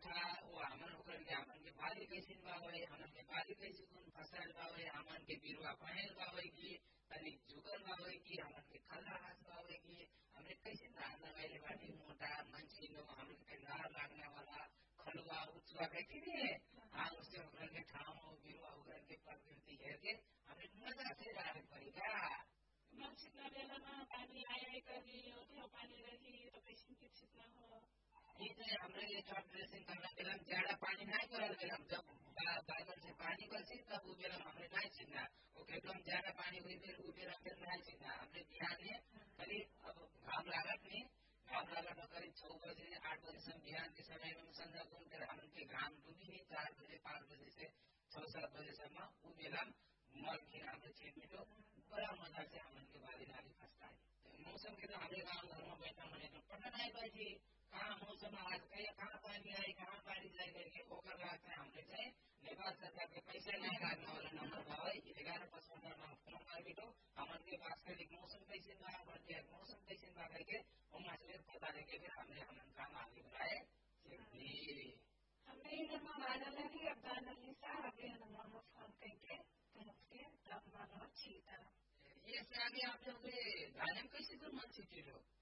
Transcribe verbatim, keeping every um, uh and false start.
था वो हमन होकर के हमन के बाली कैसे बावे हमन के बाली कैसे कौन फसल बावे हमन के बिरुआ पहल बावे की तनिक जुगल बावे की हमन के खल्ला हाथ बावे की हमने कैसे धान लगाए बाटी मोटा मंचिनो हमन के नार लागने वाला खलुआ उचुआ कहती नहीं है हाँ उससे होकर के ठाम बिरुआ होकर के प्रकृति है के हमें मजा से जाने पड़ेगा छिटना बेला में पानी आए कभी और पानी रही तो पेशेंट की छिटना हो ये हमने ये चॉप ड्रेसिंग करना बेला ज्यादा पानी नहीं करल बेला जब बादल से पानी बरसी तब वो बेला हमने नहीं छिटना वो एकदम ज्यादा पानी हुई फिर वो बेला फिर नहीं छिटना हमने ध्यान है खाली अब घाम लागत नहीं घाम लागत में करीब छह बजे आठ बजे से बिहान के समय में संध्या को फिर हम के घाम डूबी नहीं चार बजे पाँच बजे से छह सात बजे सम्म वो बेला मल फिर हमने छिटने तो बड़ा मजा से हमन के बाली नाली फंसता है मौसम के तो हमारे गाँव घर में बैठा मैंने तो पता नहीं बैठी कहाँ मौसम आज कहीं कहाँ पानी आई कहाँ पानी जाए करके होकर रहते हैं हमने से नेपाल सरकार के पैसे नहीं लागने वाला नंबर भाई ग्यारह पचपन में फोन करके तो हमन के पास के मौसम कैसे ना बढ़ते हैं मौसम कैसे ना करके वहाँ से पता लेके फिर हमने हमन काम आगे बढ़ाए हमने इधर में बादल लगी अब बादल निशा अभी नंबर फोन करके पहुँच के तब मानो छीटा ये से आगे आप लोग धान कैसे कर मन छीटे लो